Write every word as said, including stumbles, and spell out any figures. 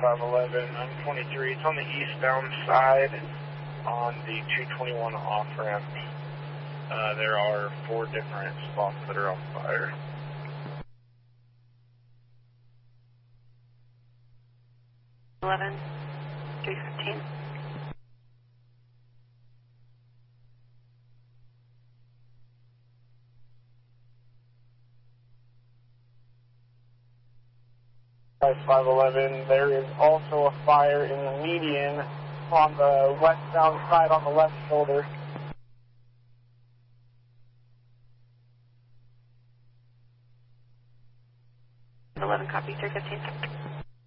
five eleven, I'm twenty-three. It's on the eastbound side on the two twenty-one off-ramp. Uh, there are four different spots that are on fire. eleven, three fifteen. five eleven, there is also a fire in the median on the westbound side on the left shoulder. eleven, copy, three fifteen.